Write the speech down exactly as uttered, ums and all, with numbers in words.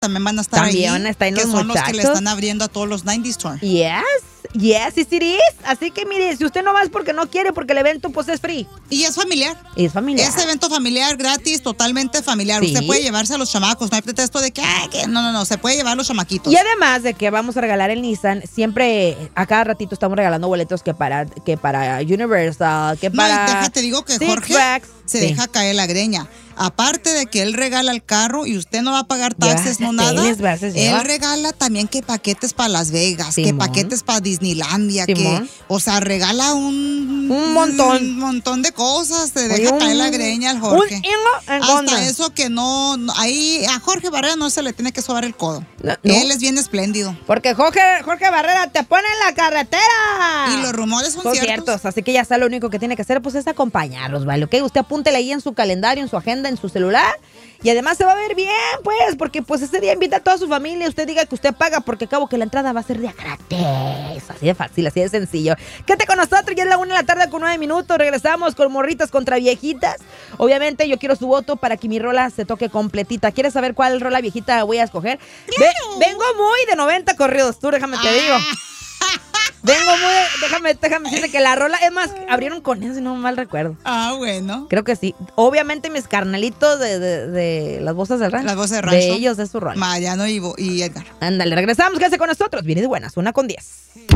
también van a estar También ahí. van a estar en que los son los que le muchachos. están abriendo a todos los noventa Store. Yes, yes, yes it is. Así que mire, si usted no va es porque no quiere, porque el evento pues es free. Y es familiar. Es familiar. Es evento familiar, gratis, totalmente familiar. Sí. Usted puede llevarse a los chamacos, no hay pretexto de que, ay, que no, no, no, se puede llevar a los chamaquitos. Y además de que vamos a regalar el Nissan, siempre a cada ratito estamos regalando boletos que para que para Universal, que No, para y déjate digo que Six Jorge Flags. se Sí. deja caer la greña. Aparte de que él regala el carro y usted no va a pagar taxes, no nada, Llévate, veces lleva. él regala también que paquetes para Las Vegas, Simón. que paquetes para Disneylandia, que, Simón. o sea, regala un, Un montón. un montón de cosas, se Oye, deja un- caer la greña al Un Jorge. ingo en Hasta contra. eso que no, no- ahí a Jorge Barrera no se le tiene que sobar el codo. No, no. Él es bien espléndido. Porque Jorge, Jorge Barrera te pone en la carretera. Y los rumores son Son ciertos. ciertos, así que ya está, lo único que tiene que hacer pues es acompañarlos, ¿vale? ¿Ok? Usted apúntele ahí en su calendario, en su agenda, en su celular y además se va a ver bien, pues, porque pues ese día invita a toda su familia, usted diga que usted paga porque acabo que la entrada va a ser de gratis. Así de fácil, así de sencillo. Quédate con nosotros, ya es la una de la tarde con nueve minutos, regresamos con morritas contra viejitas. Obviamente yo quiero su voto para que mi rola se toque completita. ¿Quieres saber cuál rola viejita voy a escoger? Ve- vengo muy de noventa corridos, tú déjame te digo. Vengo muy, déjame, déjame decirte que la rola, es más, abrieron con eso, si no mal recuerdo. Ah, bueno. Creo que sí. Obviamente mis carnalitos de, de, de las voces del rancho. Las voces del rancho. De ellos es su rola. Mariano y, Bo- y Edgar. Ándale, regresamos, quédese con nosotros. Viene de buenas, una con diez.